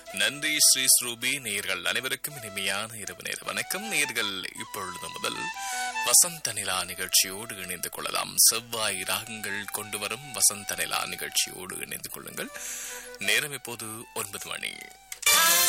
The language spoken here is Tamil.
நன்றி ஸ்ரீ ஸ்ரூபி. நேயர்கள் அனைவருக்கும் இனிமையான இரவு நேர வணக்கம். நேயர்கள் இப்பொழுது முதல் வசந்த நிலா நிகழ்ச்சியோடு இணைந்து கொள்ளலாம். செவ்வாய் ராகங்கள் கொண்டு வரும் வசந்த நிலா நிகழ்ச்சியோடு இணைந்து கொள்ளுங்கள். நேரம் இப்போது 9 மணி.